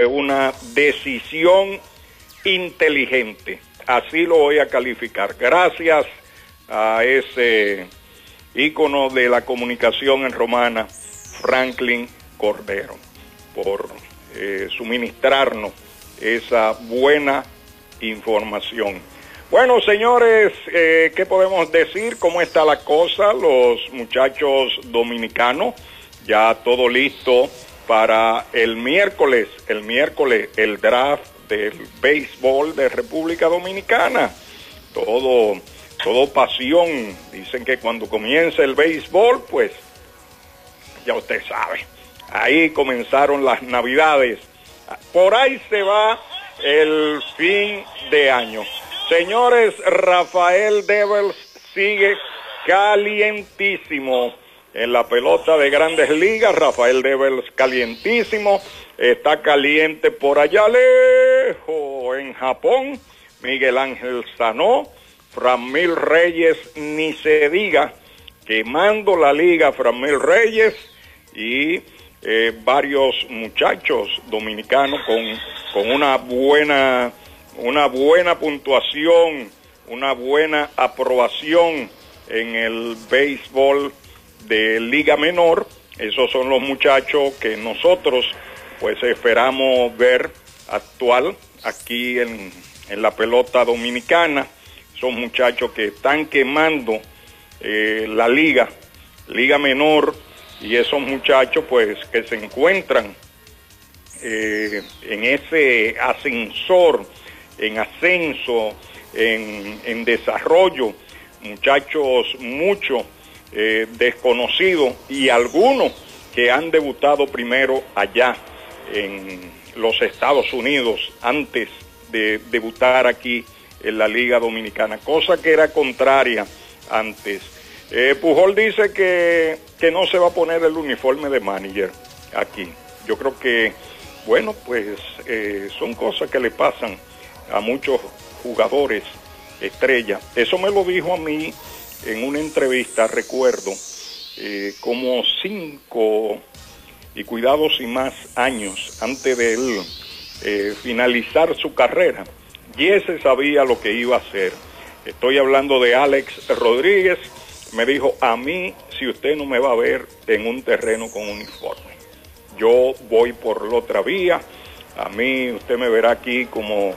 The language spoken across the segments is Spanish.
una decisión inteligente. Así lo voy a calificar. Gracias a ese ícono de la comunicación en Romana, Franklin Cordero, por suministrarnos esa buena información. Bueno, señores, ¿qué podemos decir? ¿Cómo está la cosa? Los muchachos dominicanos, ya todo listo para el miércoles, el draft del béisbol de República Dominicana. Todo pasión. Dicen que cuando comienza el béisbol, pues, ya usted sabe, ahí comenzaron las navidades. Por ahí se va el fin de año. Señores, Rafael Devers sigue calientísimo en la pelota de Grandes Ligas. Rafael Devers calientísimo, está caliente por allá lejos en Japón. Miguel Ángel Sanó, Franmil Reyes, ni se diga, quemando la liga Franmil Reyes y varios muchachos dominicanos con una buena puntuación, una buena aprobación en el béisbol de Liga Menor. Esos son los muchachos que nosotros pues esperamos ver actual aquí en la pelota dominicana. Son muchachos que están quemando la liga menor, y esos muchachos pues que se encuentran en ese ascensor, en ascenso, en desarrollo, muchachos mucho desconocidos, y algunos que han debutado primero allá en los Estados Unidos antes de debutar aquí en la Liga Dominicana, cosa que era contraria antes. Pujol dice que no se va a poner el uniforme de manager aquí. Yo creo que, bueno, pues son cosas que le pasan a muchos jugadores estrella. Eso me lo dijo a mí en una entrevista, recuerdo, como 5 y cuidados y más años antes de él finalizar su carrera. Y ese sabía lo que iba a hacer. Estoy hablando de Alex Rodríguez. Me dijo, a mí, si usted no me va a ver en un terreno con uniforme, yo voy por la otra vía. A mí usted me verá aquí como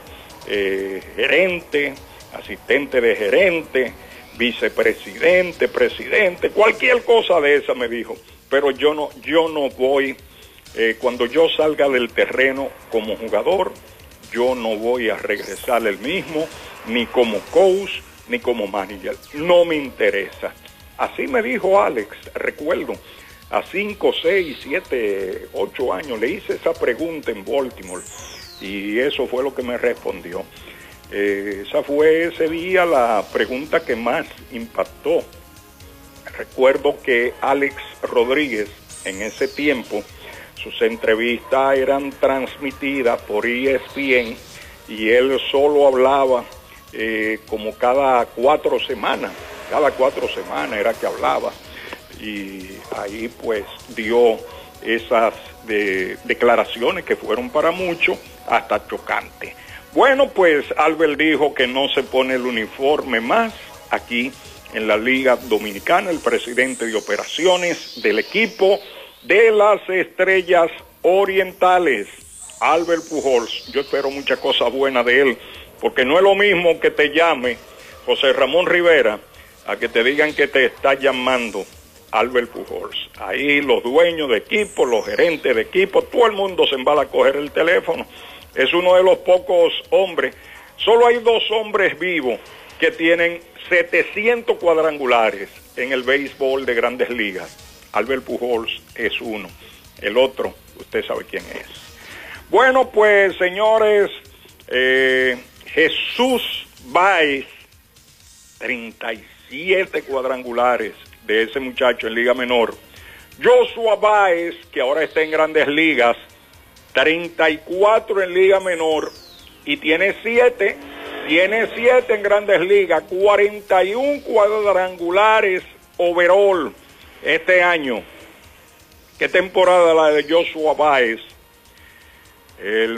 gerente, asistente de gerente, vicepresidente, presidente, cualquier cosa de esa, me dijo. Pero yo no voy, cuando yo salga del terreno como jugador, yo no voy a regresar el mismo, ni como coach, ni como manager. No me interesa. Así me dijo Alex, recuerdo, a 5, 6, 7, 8 años, le hice esa pregunta en Baltimore, y eso fue lo que me respondió. Esa fue ese día la pregunta que más impactó. Recuerdo que Alex Rodríguez, en ese tiempo, sus entrevistas eran transmitidas por ESPN, y él solo hablaba como cada 4 semanas. Cada 4 semanas era que hablaba, y ahí pues dio esas declaraciones que fueron para muchos hasta chocantes. Bueno, pues Albert dijo que no se pone el uniforme más aquí en la Liga Dominicana, el presidente de operaciones del equipo de las Estrellas Orientales, Albert Pujols. Yo espero muchas cosas buenas de él, porque no es lo mismo que te llame José Ramón Rivera a que te digan que te está llamando Albert Pujols. Ahí los dueños de equipo, los gerentes de equipo, todo el mundo se embala a coger el teléfono. Es uno de los pocos hombres, solo hay 2 hombres vivos que tienen 700 cuadrangulares en el béisbol de Grandes Ligas. Albert Pujols es uno. El otro, usted sabe quién es. Bueno, pues señores, Jesús Báez, 37 cuadrangulares de ese muchacho en Liga Menor. Joshua Báez, que ahora está en Grandes Ligas, 34 en Liga Menor, y tiene 7 en Grandes Ligas, 41 cuadrangulares overall este año. ¿Qué temporada la de Joshua Báez? El